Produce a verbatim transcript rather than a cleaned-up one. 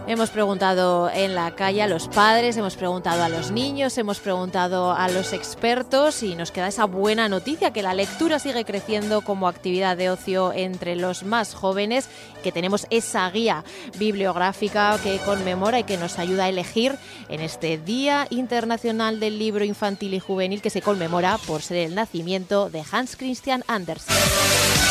Hemos preguntado en la calle a los padres, hemos preguntado a los niños, hemos preguntado a los expertos y nos queda esa buena noticia, que la lectura sigue creciendo como actividad de ocio entre los más jóvenes, que tenemos esa guía bibliográfica que conmemora y que nos ayuda a elegir en este Día Internacional del Libro Infantil y Juvenil, que se conmemora por ser el nacimiento de Hans Christian Andersen.